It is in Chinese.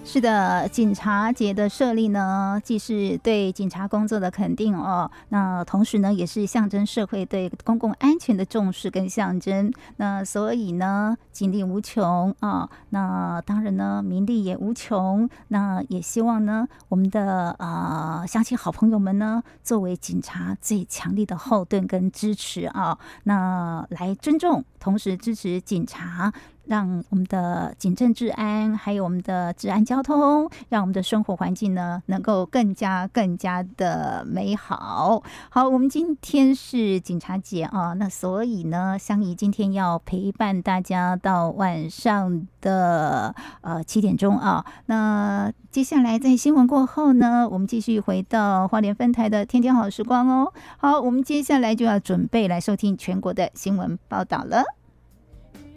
是的，警察节的设立呢，既是对警察工作的肯定哦，那同时呢，也是象征社会对公共安全的重视跟象征。那所以呢，警力无穷啊，那当然呢，民力也无穷。那也希望呢，我们的乡亲好朋友们呢，作为警察最强力的后盾跟支持啊，那来尊重，同时支持警察。让我们的警政治安，还有我们的治安交通，让我们的生活环境呢，能够更加的美好。好，我们今天是警察节啊，那所以呢，香怡今天要陪伴大家到晚上的7点钟啊。那接下来在新闻过后呢，我们继续回到花莲分台的天天好时光哦。好，我们接下来就要准备来收听全国的新闻报道了。